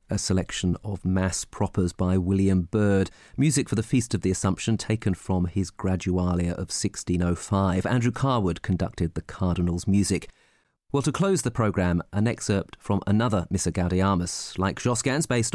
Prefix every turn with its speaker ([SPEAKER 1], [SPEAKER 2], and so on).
[SPEAKER 1] a selection of Mass propers by William Byrd, music for the Feast of the Assumption taken from his Gradualia of 1605. Andrew Carwood conducted the Cardinal's music. Well, to close the programme, an excerpt from another Missa Gaudeamus, like Josquin's, based